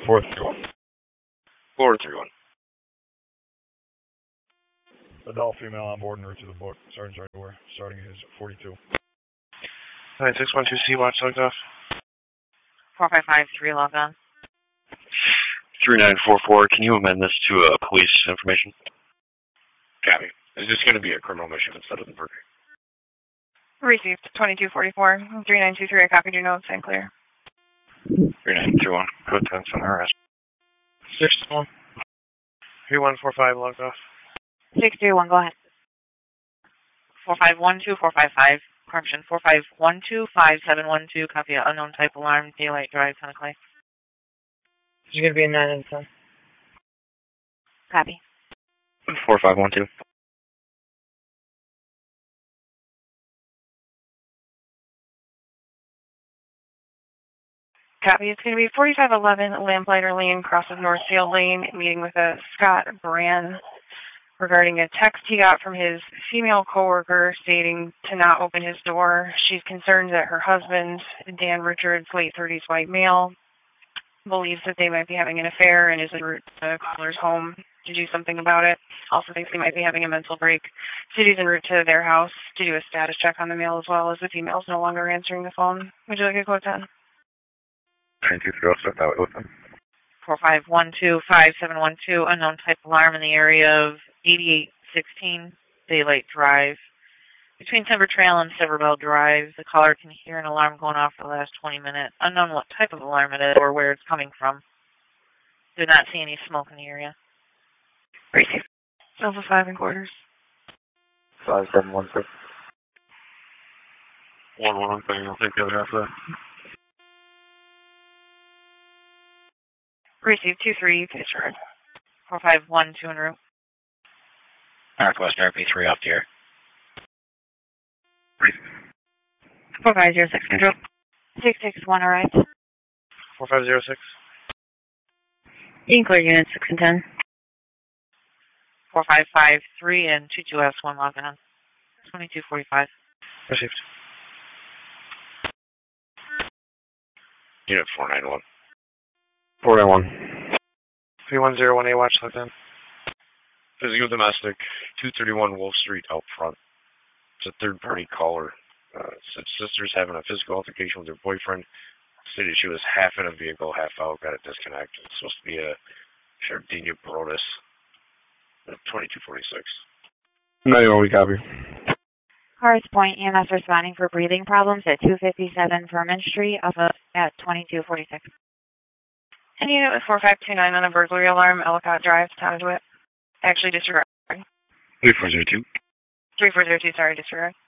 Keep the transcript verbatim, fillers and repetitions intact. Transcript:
four three one. four three one. Adult female on board and route to the book. Sergeant's right aware. Starting is forty-two. nine six one two C, watch logged off. four five five three logged on. three nine four four, can you amend this to uh, police information? Copy. Is this going to be a criminal mission instead of the burger? Received. twenty-two forty-four. three nine two three, I copied your notes. Stand clear. three nine two one, code ten, on arrest. six one. three one four five, logged off. six three one, go ahead. four five one two four five five. Correction, four five one two five seven one two, copy unknown type alarm, daylight drive, Santa Clay. It's going to be a nine and ten. Copy. four five one two. Copy. It's going to be forty-five eleven Lamplighter Lane, cross of Northfield Lane, meeting with a Scott Brand regarding a text he got from his female coworker stating to not open his door. She's concerned that her husband, Dan Richards, late thirties white male, believes that they might be having an affair and is en route to the caller's home to do something about it. Also thinks they might be having a mental break. City's en route to their house to do a status check on the mail as well, as the female's no longer answering the phone. Would you like a quote ten? nine two three, I'll start that way with them. four five one two five seven one two, unknown type alarm in the area of eighty-eight sixteen Daylight Drive. Between Timber Trail and Silverbell Drive, the caller can hear an alarm going off for the last twenty minutes. Unknown what type of alarm it is or where it's coming from. Do not see any smoke in the area. Receive. Silver five and quarters. five seven one six. one one, I'll take the other half of that. Receive two three, Pittsburgh. four five one two en route. Northwest R P three off the air. four five zero six, control. six six one, arrived. four five zero six. You can clear units six and ten. four five five three and two two S one logging on. twenty-two forty-five. Received. Unit four nine one. four nine one. three one zero one A, watch left in. Physical domestic, two thirty-one Wolf Street out front. It's a third-party caller. Uh, said sister's having a physical altercation with her boyfriend. Stated she was half in a vehicle, half out, got it disconnected. It's supposed to be a Chardenia Brodus. twenty-two forty-six. No, you we copy. Cars Point E M S responding for breathing problems at two fifty-seven Furman Street off of at twenty-two forty-six. Any unit with four five two nine on a burglary alarm, Ellicott Drive, Town of DeWitt. Actually, disregard. three four zero two. three four zero two, sorry, disregard.